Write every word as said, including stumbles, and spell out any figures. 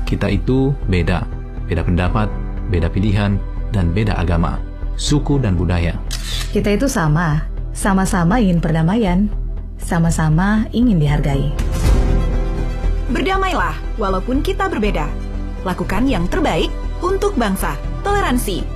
Kita itu beda, beda pendapat, beda pilihan, dan beda agama, suku dan budaya. Kita itu sama, sama-sama ingin perdamaian, sama-sama ingin dihargai. Berdamailah walaupun kita berbeda. Lakukan yang terbaik untuk bangsa. Toleransi